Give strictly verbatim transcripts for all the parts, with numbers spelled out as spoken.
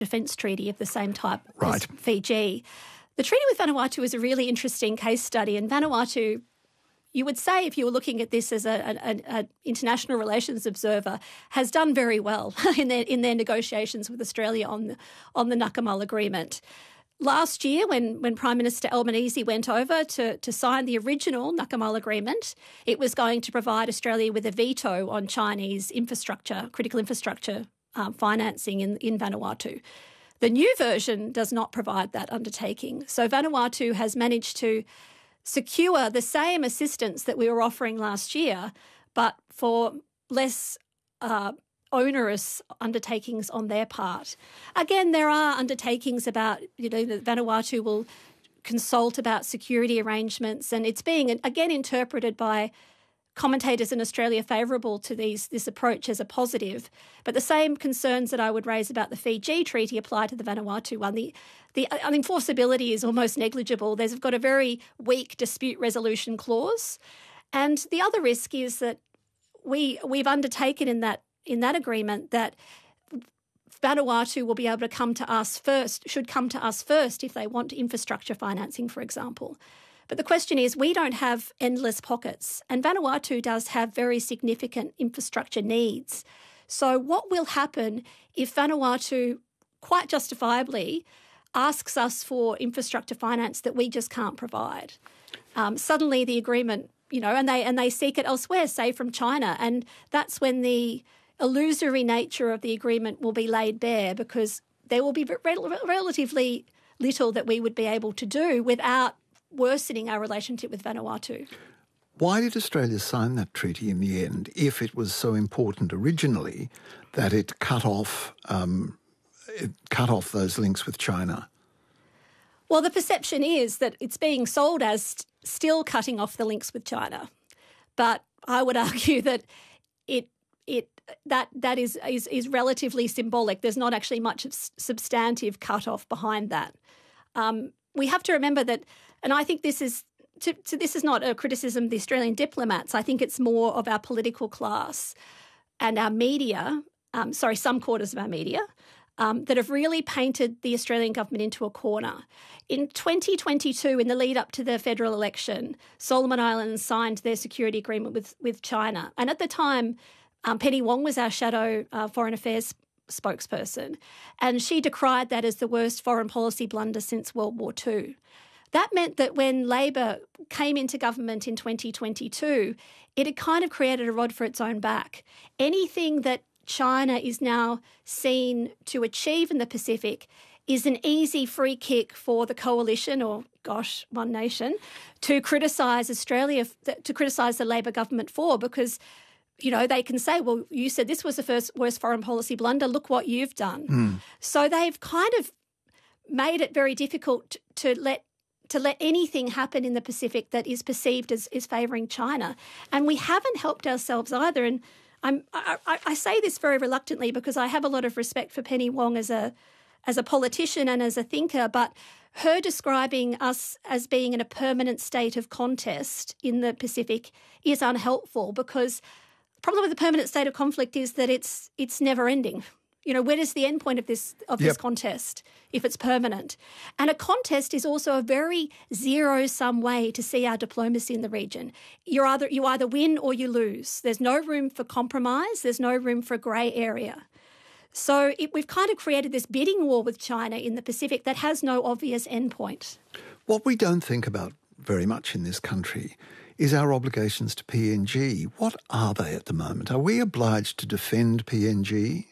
defence treaty of the same type right. as Fiji. The treaty with Vanuatu is a really interesting case study, and Vanuatu, you would say, if you were looking at this as an international relations observer, has done very well in their in their negotiations with Australia on the, on the Nakamal Agreement. Last year, when, when Prime Minister Albanese went over to, to sign the original Nakamal Agreement, it was going to provide Australia with a veto on Chinese infrastructure, critical infrastructure um, financing in, in Vanuatu. The new version does not provide that undertaking. So Vanuatu has managed to secure the same assistance that we were offering last year, but for less uh, onerous undertakings on their part. Again, there are undertakings about, you know, that Vanuatu will consult about security arrangements, and it's being, again, interpreted by commentators in Australia favourable to these this approach as a positive. But the same concerns that I would raise about the Fiji treaty apply to the Vanuatu one. The, the enforceability is almost negligible. They've got a very weak dispute resolution clause. And the other risk is that we, we've undertaken in that in that agreement that Vanuatu will be able to come to us first, should come to us first if they want infrastructure financing, for example. But the question is, we don't have endless pockets, and Vanuatu does have very significant infrastructure needs. So what will happen if Vanuatu, quite justifiably, asks us for infrastructure finance that we just can't provide? Um, suddenly the agreement, you know, and they and they seek it elsewhere, say from China, and that's when the illusory nature of the agreement will be laid bare, because there will be re- relatively little that we would be able to do without worsening our relationship with Vanuatu. Why did Australia sign that treaty in the end, if it was so important originally that it cut off um, it cut off those links with China? Well, the perception is that it's being sold as st- still cutting off the links with China, but I would argue that it it that that is is, is relatively symbolic. There's not actually much of substantive cut-off behind that. Um, we have to remember that, and I think this is to, to, this is not a criticism of the Australian diplomats. I think it's more of our political class and our media, um, sorry, some quarters of our media, um, that have really painted the Australian government into a corner. In twenty twenty-two, in the lead up to the federal election, Solomon Islands signed their security agreement with, with China. And at the time, um, Penny Wong was our shadow uh, foreign affairs spokesperson, and she decried that as the worst foreign policy blunder since World War Two. That meant that when Labor came into government in twenty twenty-two, it had kind of created a rod for its own back. Anything that China is now seen to achieve in the Pacific is an easy free kick for the coalition, or gosh, One Nation, to criticise Australia, to criticise the Labor government for, because, you know, they can say, well, you said this was the first worst foreign policy blunder, look what you've done. Mm. So they've kind of made it very difficult to let to let anything happen in the Pacific that is perceived as, as favouring China. And we haven't helped ourselves either. And I'm, I, I, I say this very reluctantly because I have a lot of respect for Penny Wong as a as a politician and as a thinker, but her describing us as being in a permanent state of contest in the Pacific is unhelpful, because the problem with the permanent state of conflict is that it's it's never ending. You know, where is the end point of this of yep. this contest if it's permanent? And a contest is also a very zero-sum way to see our diplomacy in the region. You're either you either win or you lose. There's no room for compromise. There's no room for grey area. So it, we've kind of created this bidding war with China in the Pacific that has no obvious end point. What we don't think about very much in this country is our obligations to P N G. What are they at the moment? Are we obliged to defend P N G?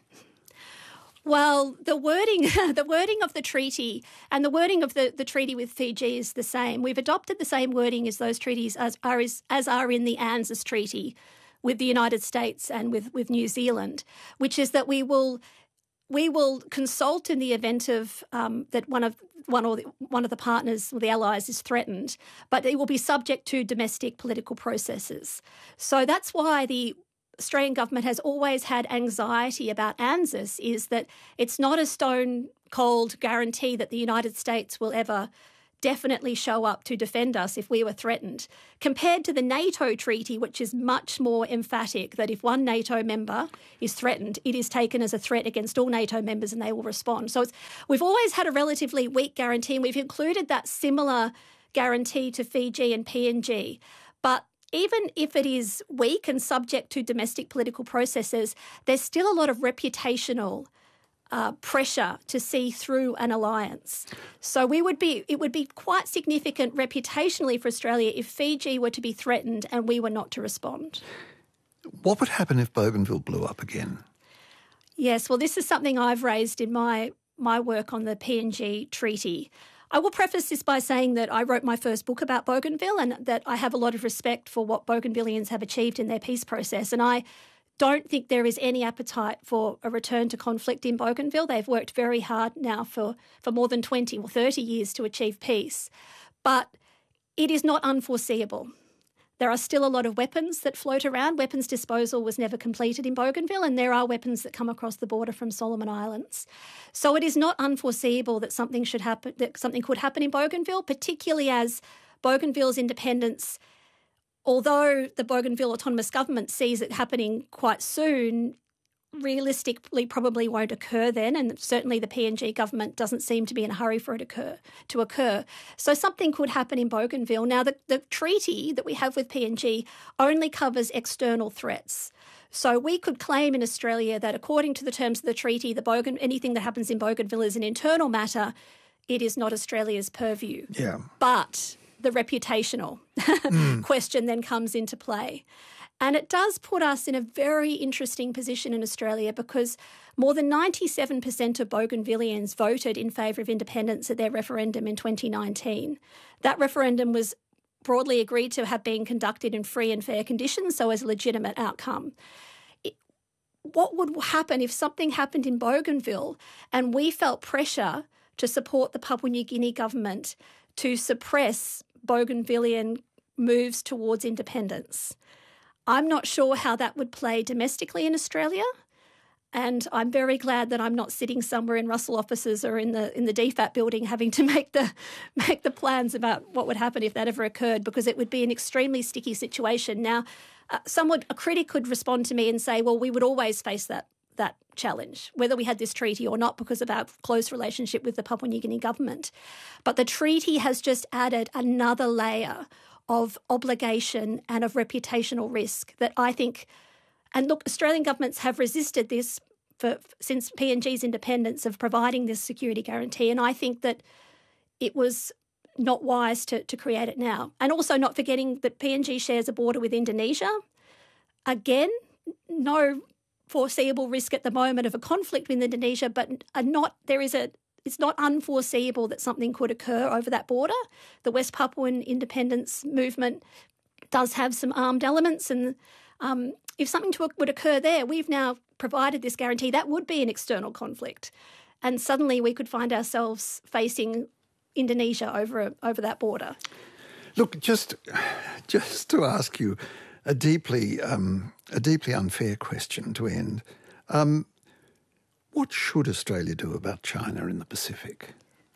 Well, the wording the wording of the treaty and the wording of the, the treaty with Fiji is the same. We've adopted the same wording as those treaties as are, as, as are in the ANZUS Treaty with the United States and with, with New Zealand, which is that we will we will consult in the event of um, that one of one or the, one of the partners or the allies is threatened, but it will be subject to domestic political processes. So that's why the Australian government has always had anxiety about ANZUS, is that it's not a stone-cold guarantee that the United States will ever definitely show up to defend us if we were threatened, compared to the NATO treaty, which is much more emphatic that if one NATO member is threatened, it is taken as a threat against all NATO members and they will respond. So it's, we've always had a relatively weak guarantee, and we've included that similar guarantee to Fiji and P N G. But even if it is weak and subject to domestic political processes, there's still a lot of reputational Uh, pressure to see through an alliance. So we would be, it would be quite significant reputationally for Australia if Fiji were to be threatened and we were not to respond. What would happen if Bougainville blew up again? Yes, well, this is something I've raised in my, my work on the P N G treaty. I will preface this by saying that I wrote my first book about Bougainville and that I have a lot of respect for what Bougainvillians have achieved in their peace process. And I don't think there is any appetite for a return to conflict in Bougainville. They've worked very hard now for, for more than twenty or thirty years to achieve peace. But it is not unforeseeable. There are still a lot of weapons that float around. Weapons disposal was never completed in Bougainville, and there are weapons that come across the border from Solomon Islands. So it is not unforeseeable that something should happen, that something could happen in Bougainville, particularly as Bougainville's independence, although the Bougainville Autonomous Government sees it happening quite soon, realistically probably won't occur then, and certainly the P N G government doesn't seem to be in a hurry for it occur, to occur. So something could happen in Bougainville. Now, the, the treaty that we have with P N G only covers external threats. So we could claim in Australia that according to the terms of the treaty, the Bougain, anything that happens in Bougainville is an internal matter. It is not Australia's purview. Yeah. But the reputational mm. question then comes into play. And it does put us in a very interesting position in Australia because more than ninety-seven percent of Bougainvillians voted in favour of independence at their referendum in twenty nineteen. That referendum was broadly agreed to have been conducted in free and fair conditions, so as a legitimate outcome. It, what would happen if something happened in Bougainville and we felt pressure to support the Papua New Guinea government to suppress Bougainvillian moves towards independence? I'm not sure how that would play domestically in Australia, and I'm very glad that I'm not sitting somewhere in Russell offices or in the in the D F A T building having to make the make the plans about what would happen if that ever occurred, because it would be an extremely sticky situation. Now, uh, someone, a critic could respond to me and say, well, we would always face that that challenge, whether we had this treaty or not, because of our close relationship with the Papua New Guinea government. But the treaty has just added another layer of obligation and of reputational risk that I think, and look, Australian governments have resisted this for, since P N G's independence of providing this security guarantee, and I think that it was not wise to, to create it now. And also not forgetting that P N G shares a border with Indonesia. Again, no foreseeable risk at the moment of a conflict with Indonesia, but are not there is a it's not unforeseeable that something could occur over that border. The West Papuan independence movement does have some armed elements, and um, if something to, would occur there, we've now provided this guarantee. That would be an external conflict, and suddenly we could find ourselves facing Indonesia over over that border. Look, just just to ask you a deeply um, a deeply unfair question to end. Um, what should Australia do about China in the Pacific?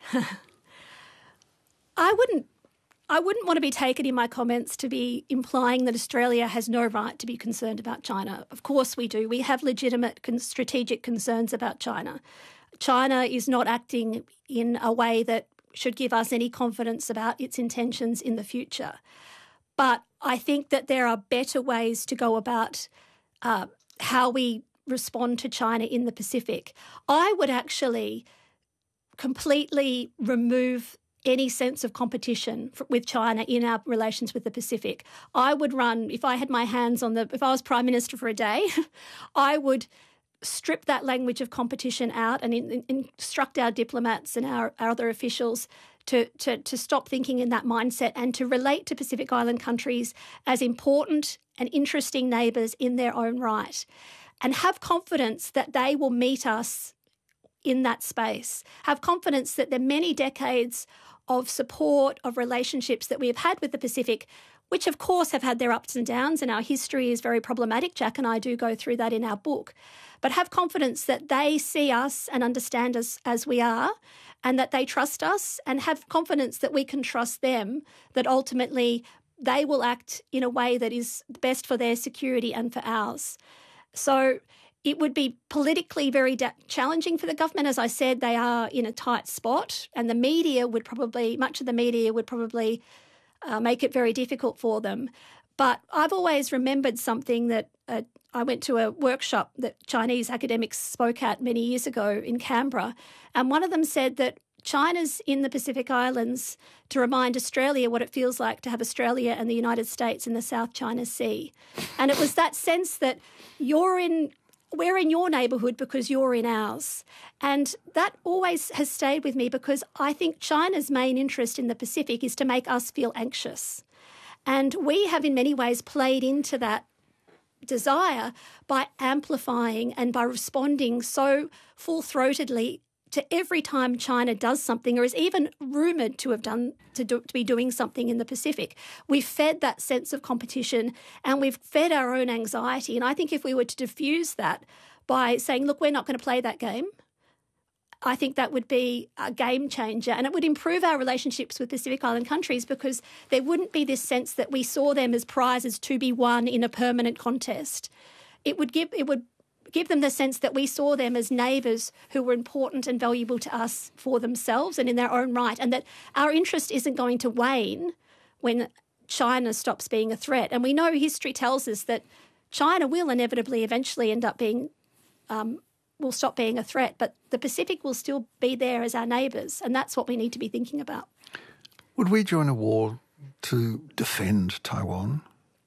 I wouldn't. I wouldn't want to be taken in my comments to be implying that Australia has no right to be concerned about China. Of course we do. We have legitimate con- strategic concerns about China. China is not acting in a way that should give us any confidence about its intentions in the future. But I think that there are better ways to go about uh, how we respond to China in the Pacific. I would actually completely remove any sense of competition for, with China in our relations with the Pacific. I would run, if I had my hands on the, if I was Prime Minister for a day, I would strip that language of competition out and in, in, instruct our diplomats and our, our other officials to, to, to stop thinking in that mindset and to relate to Pacific Island countries as important and interesting neighbours in their own right, and have confidence that they will meet us in that space. Have confidence that the many decades of support, of relationships that we have had with the Pacific, which of course have had their ups and downs, and our history is very problematic. Jack and I do go through that in our book. But have confidence that they see us and understand us as we are, and that they trust us and have confidence that we can trust them, that ultimately they will act in a way that is best for their security and for ours. So it would be politically very da- challenging for the government. As I said, they are in a tight spot, and the media would probably, much of the media would probably uh, make it very difficult for them. But I've always remembered something that uh, I went to a workshop that Chinese academics spoke at many years ago in Canberra, and one of them said that China's in the Pacific Islands to remind Australia what it feels like to have Australia and the United States in the South China Sea. And it was that sense that you're in, we're in your neighbourhood because you're in ours. And that always has stayed with me, because I think China's main interest in the Pacific is to make us feel anxious. And we have in many ways played into that desire by amplifying and by responding so full-throatedly to every time China does something or is even rumoured to have done to, do, to be doing something in the Pacific. We've fed that sense of competition, and we've fed our own anxiety. And I think if we were to diffuse that by saying, look, we're not going to play that game, I think that would be a game changer, and it would improve our relationships with Pacific Island countries, because there wouldn't be this sense that we saw them as prizes to be won in a permanent contest. It would give it would give them the sense that we saw them as neighbours who were important and valuable to us for themselves and in their own right, and that our interest isn't going to wane when China stops being a threat. And we know history tells us that China will inevitably eventually end up being, um, will stop being a threat, but the Pacific will still be there as our neighbours, and that's what we need to be thinking about. Would we join a war to defend Taiwan?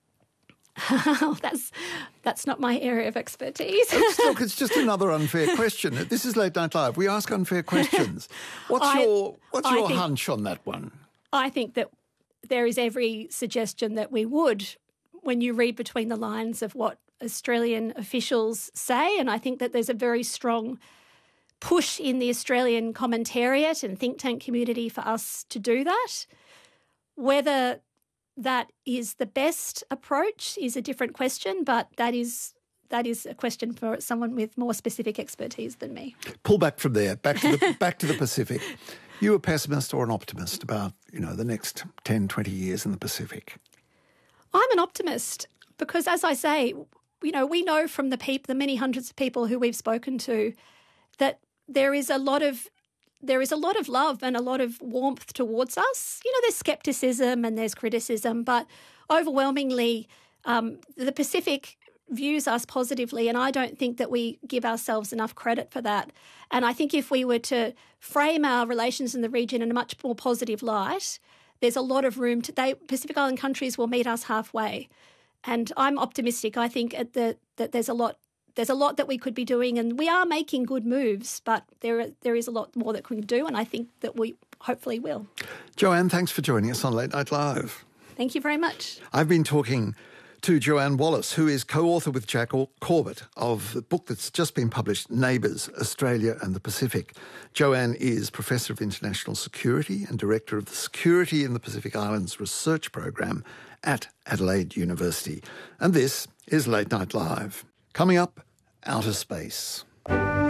that's that's not my area of expertise. It's, look, it's just another unfair question. This is Late Night Live. We ask unfair questions. What's I, your what's your think, hunch on that one? I think that there is every suggestion that we would, when you read between the lines of what Australian officials say, and I think that there's a very strong push in the Australian commentariat and think tank community for us to do that. Whether that is the best approach is a different question, but that is that is a question for someone with more specific expertise than me. Pull back from there, back to the back to the Pacific. You a pessimist or an optimist about, you know, the next ten, twenty years in the Pacific? I'm an optimist, because, as I say, you know, we know from the people, the many hundreds of people who we've spoken to, that there is a lot of There is a lot of love and a lot of warmth towards us. You know, there's scepticism and there's criticism, but overwhelmingly um, the Pacific views us positively, and I don't think that we give ourselves enough credit for that. And I think if we were to frame our relations in the region in a much more positive light, there's a lot of room to... They, Pacific Island countries will meet us halfway. And I'm optimistic. I think at the, that there's a lot There's a lot that we could be doing, and we are making good moves, but there there is a lot more that we can do, and I think that we hopefully will. Joanne, thanks for joining us on Late Night Live. Thank you very much. I've been talking to Joanne Wallace, who is co-author with Jack Corbett of the book that's just been published, Neighbours, Australia and the Pacific. Joanne is Professor of International Security and Director of the Security in the Pacific Islands Research Program at Adelaide University. And this is Late Night Live. Coming up, outer space.